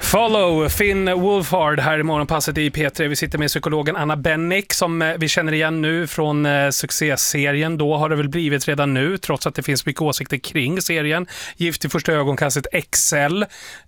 Follow Finn Wolfhard här i Morgonpasset i P3. Vi sitter med psykologen Anna Bennick som vi känner igen nu från succéserien. Då har det väl blivit redan nu, trots att det finns mycket åsikter kring serien. Gift i första ögonkastet XL.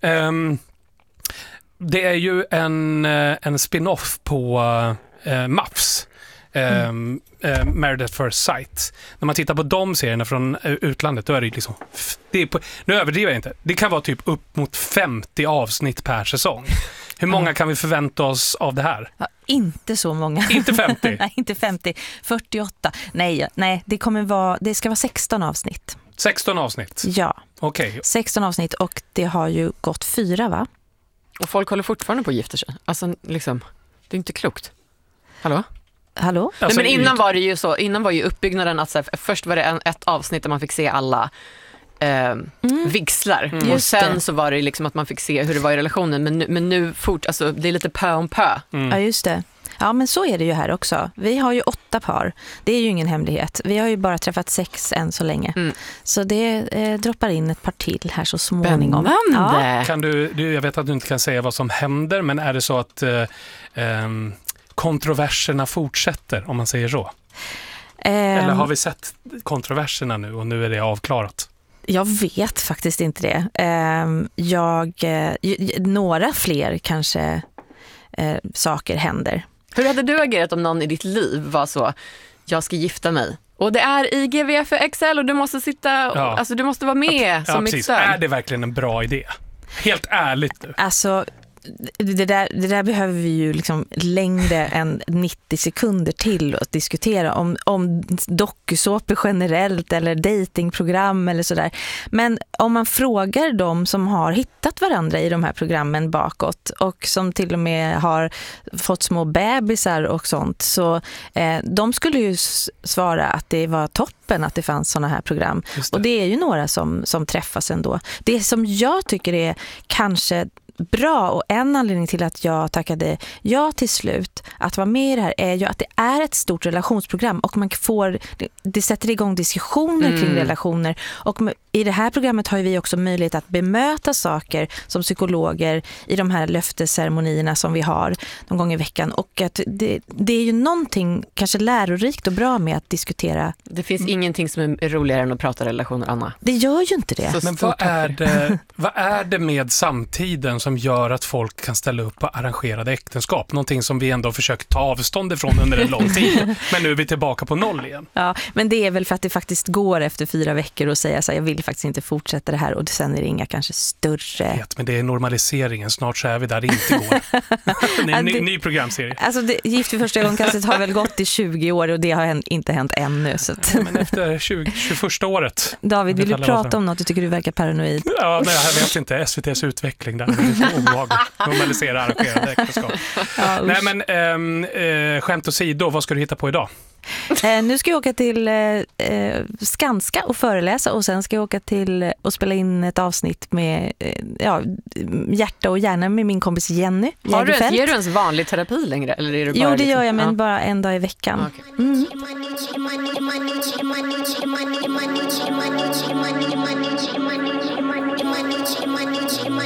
Det är ju en spin-off på MAFS. Married at First Sight. När man tittar på de serierna från utlandet, då är det liksom nu överdriver jag inte. Det kan vara typ upp mot 50 avsnitt per säsong. Hur många kan vi förvänta oss av det här? Ja, inte så många. Inte 50? Nej, inte 50. 48. Nej, det ska vara 16 avsnitt. 16 avsnitt? Ja. Okej. 16 avsnitt och det har ju gått 4, va? Och folk håller fortfarande på att gifta sig. Alltså liksom, det är inte klokt. Hallå? Hallå? Alltså, Nej, men innan var det ju så, innan var ju uppbyggnaden att så här, först var det ett avsnitt där man fick se alla vigslar. Och sen så var det liksom att man fick se hur det var i relationen. Men nu alltså, det är lite pö om pö. Ja, just det. Ja, men så är det ju här också. Vi har ju 8 par. Det är ju ingen hemlighet. Vi har ju bara träffat 6 än så länge. Så det droppar in ett par till här så småningom. Spännande! Ja. Kan jag vet att du inte kan säga vad som händer, men är det så att kontroverserna fortsätter, om man säger så? Eller har vi sett kontroverserna nu och nu är det avklarat? Jag vet faktiskt inte det. Några fler kanske saker händer. Hur hade du agerat om någon i ditt liv var så, jag ska gifta mig och det är IGVF för XL och du måste sitta, alltså du måste vara med som mitt stöd. Är det verkligen en bra idé? Helt ärligt nu. Alltså, det där behöver vi ju liksom längre än 90 sekunder till att diskutera om dokusåpor generellt eller datingprogram eller sådär. Men om man frågar de som har hittat varandra i de här programmen bakåt och som till och med har fått små bebisar och sånt, så de skulle ju svara att det var toppen att det fanns såna här program. Och det är ju några som träffas ändå. Det som jag tycker är kanske bra och en anledning till att jag tackade ja till slut att vara med i det här är ju att det är ett stort relationsprogram och det sätter igång diskussioner kring relationer och i det här programmet har vi också möjlighet att bemöta saker som psykologer i de här löftesceremonierna som vi har någon gång i veckan och att det är ju någonting kanske lärorikt och bra med att diskutera. Det finns ingenting som är roligare än att prata relationer, Anna. Det gör ju inte det. Men vad är det med samtiden som gör att folk kan ställa upp på arrangerade äktenskap? Någonting som vi ändå har försökt ta avstånd ifrån under en lång tid. Men nu är vi tillbaka på noll igen. Ja, men det är väl för att det faktiskt går efter 4 veckor och säga så här, jag vill faktiskt inte fortsätta det här och sen är det inga kanske större. Men det är normaliseringen, snart så är vi där det inte går. ny programserie. Alltså Gift vid första ögonkastet har väl gått i 20 år och det har inte hänt ännu. Så att... men efter 21 året. David, vill du prata om något? Du tycker du verkar paranoid. Ja, men jag vet inte. SVT:s utveckling där. Normalisera arrangerade äktenskap. Nej, men skämt åsido, vad ska du hitta på idag? Nu ska jag åka till Skanska och föreläsa och sen ska jag åka till och spela in ett avsnitt med hjärta och hjärna med min kompis Jenny. Ger du ens vanlig terapi längre? Eller är det bara det gör jag, men bara en dag i veckan. Okay.